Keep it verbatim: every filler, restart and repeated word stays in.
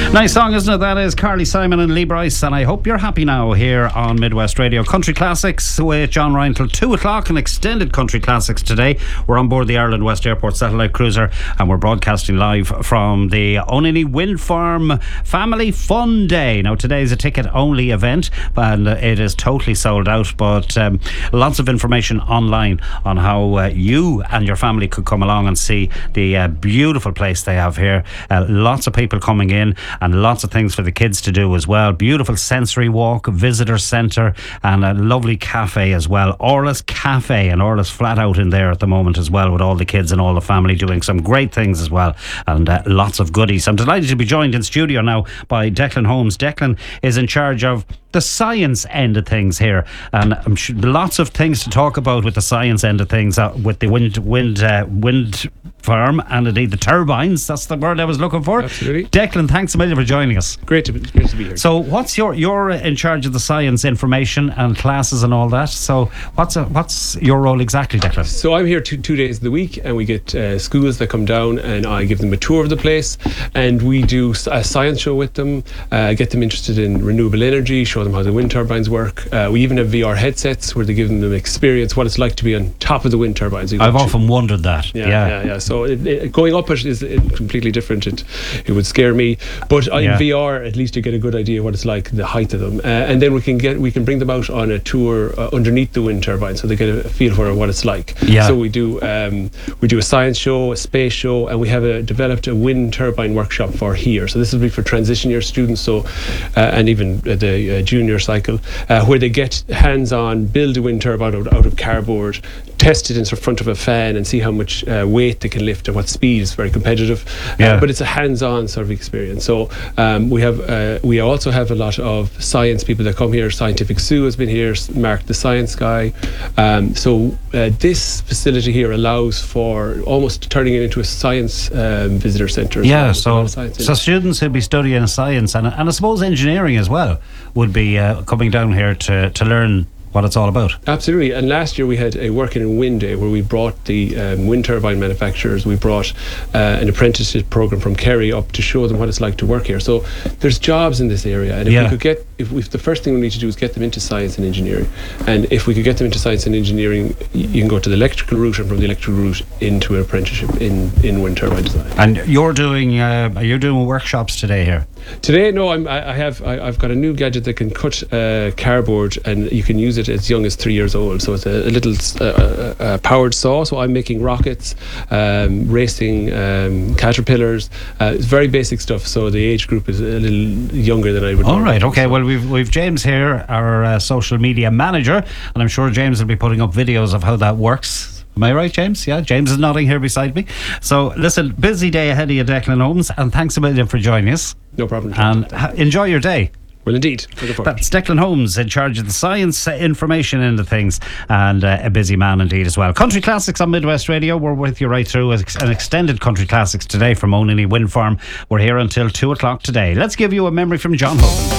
Nice song, isn't it? That is Carly Simon and Lee Bryce, and I hope you're happy now here on Midwest Radio. Country Classics with John Ryan till two o'clock, and extended Country Classics today. We're on board the Ireland West Airport satellite cruiser, and we're broadcasting live from the Onini Wind Farm Family Fun Day. Now, today's a ticket-only event, and it is totally sold out, but um, lots of information online on how uh, you and your family could come along and see the uh, beautiful place they have here. Uh, lots of people coming in, and lots of things for the kids to do as well. Beautiful sensory walk, visitor centre, and a lovely cafe as well. Orla's Cafe, and Orla's flat out in there at the moment as well, with all the kids and all the family doing some great things as well, and uh, lots of goodies. I'm delighted to be joined in studio now by Declan Holmes. Declan is in charge of the science end of things here, and I'm sure lots of things to talk about with the science end of things, uh, with the wind wind uh, wind farm, and indeed the turbines. That's the word I was looking for. Absolutely. Declan, thanks a million for joining us. Great to be, great to be here. So what's your you're in charge of the science information and classes and all that, so what's a, what's your role exactly, Declan? So I'm here two, two days of the week, and we get uh, schools that come down, and I give them a tour of the place, and we do a science show with them, uh, get them interested in renewable energy, show them how the wind turbines work. Uh, we even have V R headsets where they give them an experience what it's like to be on top of the wind turbines. I've often wondered that. Yeah, yeah, yeah. yeah. So it, it, going up it is it completely different. It it would scare me, but in yeah. V R at least you get a good idea what it's like, the height of them, uh, and then we can get we can bring them out on a tour uh, underneath the wind turbine, so they get a feel for what it's like. Yeah. So we do um, we do a science show, a space show, and we have a, developed a wind turbine workshop for here. So this will be for transition year students, so uh, and even uh, the uh, junior cycle, uh, where they get hands-on, build a wind turbine out, out of cardboard, test it in front of a fan, and see how much uh, weight they can lift and what speed. Is very competitive, yeah. uh, but it's a hands-on sort of experience. So um, we have uh, we also have a lot of science people that come here. Scientific Sue has been here, Mark the science guy. Um, so uh, this facility here allows for almost turning it into a science um, visitor centre. Yeah, well. so so students who'd be studying science and and I suppose engineering as well would be uh, coming down here to to learn what it's all about. Absolutely. And last year we had a Working in Wind Day where we brought the um, wind turbine manufacturers, we brought uh, an apprenticeship program from Kerry up to show them what it's like to work here. So there's jobs in this area, and if yeah. we could get if, if the first thing we need to do is get them into science and engineering, and if we could get them into science and engineering, you can go to the electrical route, and from the electrical route into an apprenticeship in, in wind turbine design. And you're doing uh, are you doing workshops today here? Today, no, I'm, I have I, I've got a new gadget that can cut uh, cardboard, and you can use it as young as three years old. So it's a, a little uh, uh, powered saw. So I'm making rockets, um, racing um, caterpillars. Uh, it's very basic stuff. So the age group is a little younger than I would. All right, okay. Well, we've we've James here, our uh, social media manager, and I'm sure James will be putting up videos of how that works. Am I right, James? Yeah, James is nodding here beside me. So listen, busy day ahead of you, Declan Holmes, and thanks a million for joining us. No problem. And ha- enjoy your day. Well, indeed. That's Declan Holmes, in charge of the science uh, information into things, and uh, a busy man indeed as well. Country Classics on Midwest Radio. We're with you right through an extended Country Classics today from Onini Wind Farm. We're here until two o'clock today. Let's give you a memory from John Hogan.